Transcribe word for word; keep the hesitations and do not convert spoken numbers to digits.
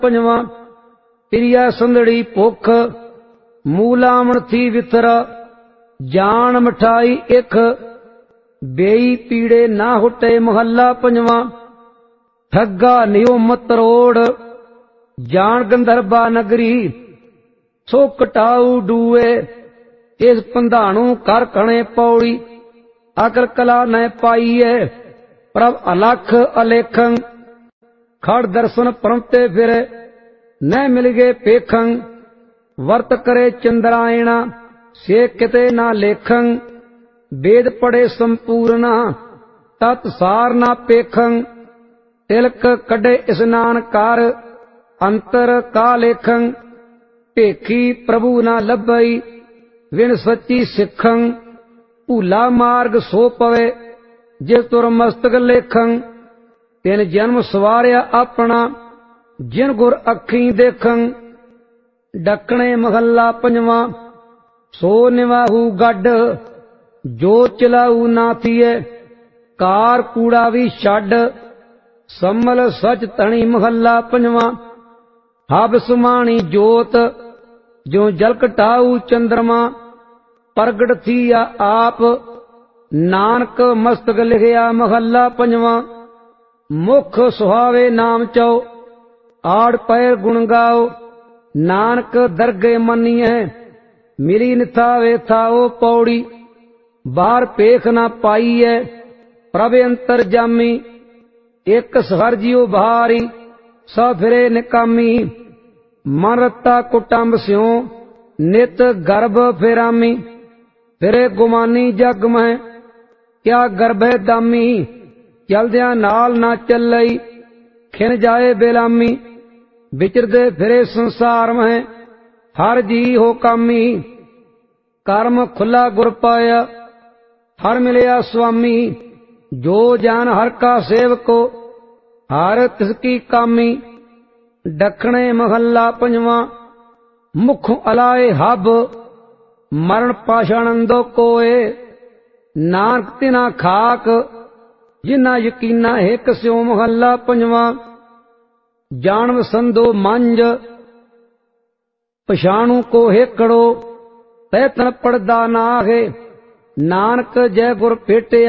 पंजवा प्रिया संदड़ी भुख मूलामण थी विथर जान मिठाई इख बेई पीड़े ना हुटे। महला पंजवा ठग्गा नियो मत रोड़ जान गंधर्बा नगरी सो कटाऊ डूए। इस पंधाणु कर कणे पौड़ी अकल कला न पाईए। प्रभ अलख अलेखं खड़ दर्शन परमते फिरे न मिल गए पेखं। वर्त करे चंद्रायणा से किते ना लेखं। वेद पढ़े संपूर्ण तत्सार ना पेखं। तिलक कढ़े स्नान कर अंतर का लेखं। भेखी प्रभु ना लभई विण सच्ची सिखं। भूला मार्ग सो पवे जिस तुर मस्तक लेखं। तिन जन्म सवारिया अपना जिन गुर अखी देखं। डकणे महला पंजवा सो निवाहू गड जो चलाऊ ना थिए। कार कूड़ा भी छड सम्मल सच तणी। महला पंजवा हब सुमाणी जोत जो जलकटाऊ चंद्रमा। प्रगट थी या आप नानक मस्तक लिखिया। महला पंजवा मुख सुहावे नाम चौ आड़ पैर गुण गाओ। नानक दरगे मनिए मिली निथावे थाओ। पौड़ी बाहर पेख ना पाई है प्रभ अंतर जामी। एक सहर जियो भारी स फिरे निकामी। मन रत्ता कुटुंब स्यों नित गर्भ फिरामी। फिरे गुमानी जग में क्या गर्भ है दामी। चलदिया नाल ना चलई खिन जाए बेलामी। विचरदे फिरे संसार में हर जी हो कामी। कर्म खुला गुर पाया हर मिलया स्वामी। जो जान हर का सेवको हर तिसकी कामी। दखणे महला पंजवा मुख अलाए हब मरण पाषाणंदो कोए। नानक तिना खाक जिना यकीना हिक स्यों। महला पंजवा जान संदो मंज पछाणु को हेकड़ो तैतन पड़दा नाहे। नानक जय गुर भेटे